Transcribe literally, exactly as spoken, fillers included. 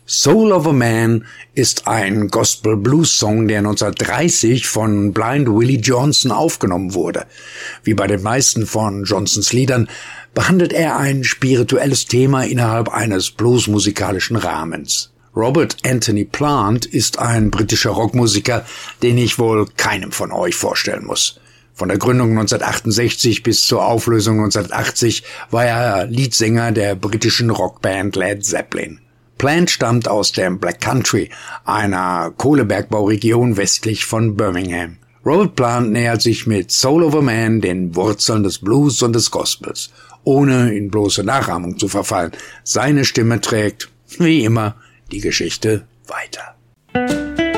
Soul of a Man ist ein Gospel-Blues-Song, der neunzehnhundertdreißig von Blind Willie Johnson aufgenommen wurde. Wie bei den meisten von Johnsons Liedern behandelt er ein spirituelles Thema innerhalb eines bluesmusikalischen Rahmens. Robert Anthony Plant ist ein britischer Rockmusiker, den ich wohl keinem von euch vorstellen muss. Von der Gründung neunzehnhundertachtundsechzig bis zur Auflösung neunzehnhundertachtzig war er Leadsänger der britischen Rockband Led Zeppelin. Plant stammt aus dem Black Country, einer Kohlebergbauregion westlich von Birmingham. Robert Plant nähert sich mit Soul of a Man den Wurzeln des Blues und des Gospels, ohne in bloße Nachahmung zu verfallen. Seine Stimme trägt, wie immer, die Geschichte weiter.